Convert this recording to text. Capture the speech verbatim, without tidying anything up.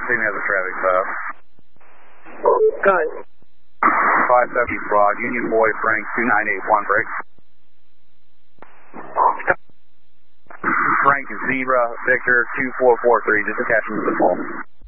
seventeen has a traffic stop. Got it. five seventy Broad, Union Boy, Frank, two nine eight one, break. Frank, Zebra, Victor, two four four three, just attaching to the call.